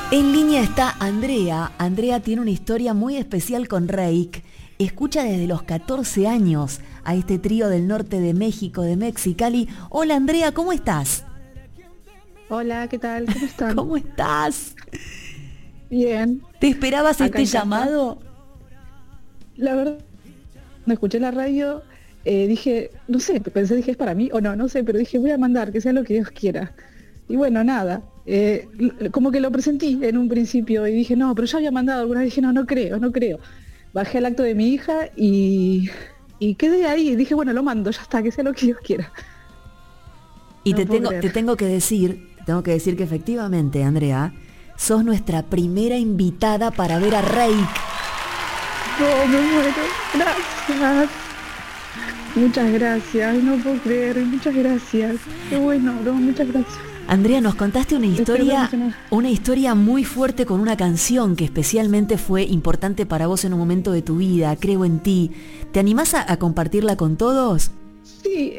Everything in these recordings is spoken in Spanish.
En línea está Andrea. Andrea tiene una historia muy especial con Reik. Escucha desde los 14 años a este trío del norte de México, de Mexicali. Hola Andrea, ¿cómo estás? Hola, ¿qué tal? ¿Cómo están? ¿Cómo estás? Bien. ¿Te esperabas Acá este llamado? La verdad, cuando escuché la radio, dije, no sé, dije, ¿es para mí o no? No sé, pero dije, voy a mandar, que sea lo que Dios quiera. Y bueno, nada, como que lo presentí en un principio y dije, no, pero ya había mandado alguna vez, dije, no creo. Bajé al acto de mi hija y quedé ahí y dije, bueno, lo mando, ya está, que sea lo que Dios quiera. Y No te tengo que decir que efectivamente, Andrea, sos nuestra primera invitada para ver a Reik. No, me muero. Gracias. Muchas gracias. No puedo creer. Muchas gracias. Qué bueno, no, muchas gracias. Andrea, nos contaste una historia muy fuerte con una canción que especialmente fue importante para vos en un momento de tu vida, Creo en ti. ¿Te animás a compartirla con todos? Sí,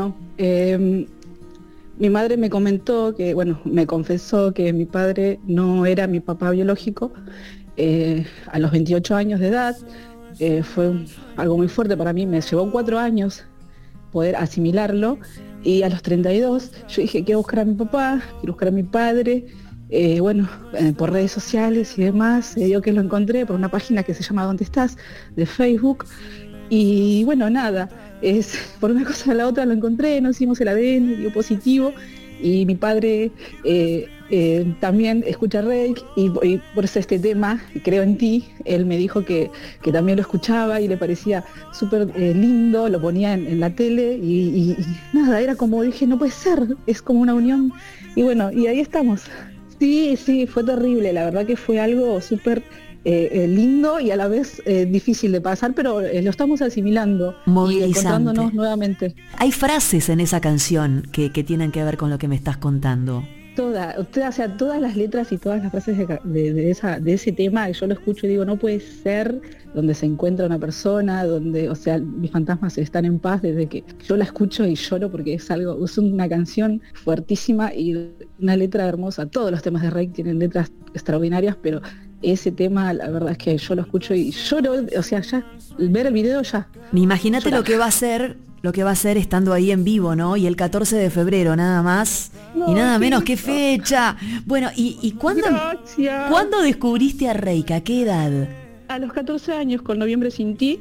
mi madre me comentó que, me confesó que mi padre no era mi papá biológico a los 28 años de edad. Fue algo muy fuerte para mí, me llevó 4 años poder asimilarlo, y a los 32 yo dije, quiero buscar a mi papá, quiero buscar a mi padre, por redes sociales y demás, se dio que lo encontré por una página que se llama ¿Dónde estás?, de Facebook, y bueno, nada, por una cosa a la otra lo encontré, nos hicimos el ADN, dio positivo, y mi padre también escucha Reik y por eso este tema, Creo en ti, él me dijo que también lo escuchaba y le parecía súper lindo, lo ponía en la tele y nada, era como, dije, no puede ser, es como una unión, y bueno, y ahí estamos. Sí, fue terrible, la verdad que fue algo súper lindo y a la vez difícil de pasar, pero lo estamos asimilando y encontrándonos nuevamente. Hay frases en esa canción que tienen que ver con lo que me estás contando. Todas las letras y todas las frases de ese tema, yo lo escucho y digo, no puede ser, donde se encuentra una persona, donde, mis fantasmas están en paz, desde que yo la escucho y lloro porque es una canción fuertísima y una letra hermosa. Todos los temas de Reik tienen letras extraordinarias, pero ese tema, la verdad es que yo lo escucho y lloro, ya, ver el video ya. Imagínate lo que va a ser estando ahí en vivo, ¿no? Y el 14 de febrero, nada más y nada menos, ¿qué fecha? Bueno, ¿y cuándo descubriste a Reik? ¿A qué edad? A los 14 años, con Noviembre sin ti.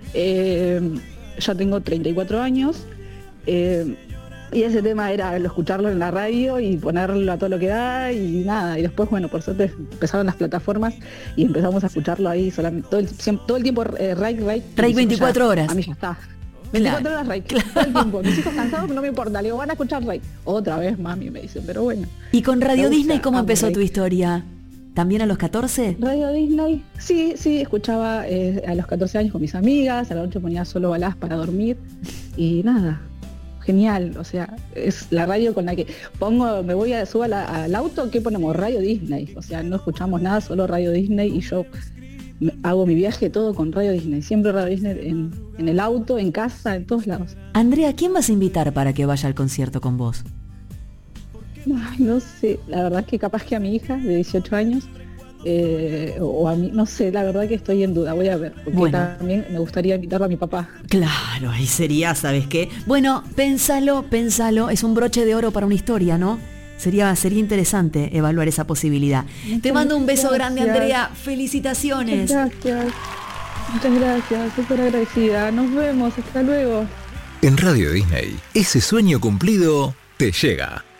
Ya tengo 34 años. Y ese tema era escucharlo en la radio y ponerlo a todo lo que da y nada. Y después, por suerte empezaron las plataformas y empezamos a escucharlo ahí solamente todo el tiempo. Reik 24 horas. A mí ya está. 24 horas Reik, todo el tiempo. Mis hijos cansados, no me importa. Le digo, van a escuchar Reik. Otra vez, mami, me dicen, pero bueno. ¿Y con Radio Disney cómo empezó tu historia? ¿También a los 14? Radio Disney, sí, escuchaba a los 14 años con mis amigas, a la noche ponía solo baladas para dormir y nada. Genial, es la radio con la que subo al auto, ¿qué ponemos? Radio Disney, no escuchamos nada, solo Radio Disney, y yo hago mi viaje todo con Radio Disney, siempre Radio Disney en el auto, en casa, en todos lados. Andrea, ¿quién vas a invitar para que vaya al concierto con vos? Ay, no sé, la verdad es que capaz que a mi hija de 18 años, o a mí, no sé, la verdad que estoy en duda, voy a ver, porque también me gustaría invitarlo a mi papá. Claro, ahí sería, ¿sabes qué? Bueno, pénsalo, es un broche de oro para una historia, ¿no? Sería interesante evaluar esa posibilidad. Te mando un beso grande, Andrea, felicitaciones. Muchas gracias, súper agradecida, nos vemos, hasta luego. En Radio Disney, ese sueño cumplido te llega.